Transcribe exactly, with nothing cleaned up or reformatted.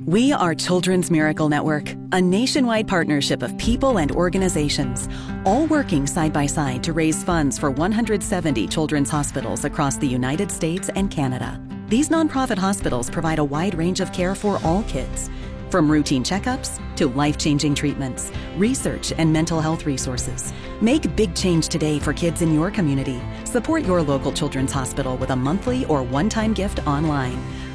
We are Children's Miracle Network, a nationwide partnership of people and organizations, all working side by side to raise funds for one hundred seventy children's hospitals across the United States and Canada. These nonprofit hospitals provide a wide range of care for all kids, from routine checkups to life-changing treatments, research, and mental health resources. Make big change today for kids in your community. Support your local children's hospital with a monthly or one-time gift online.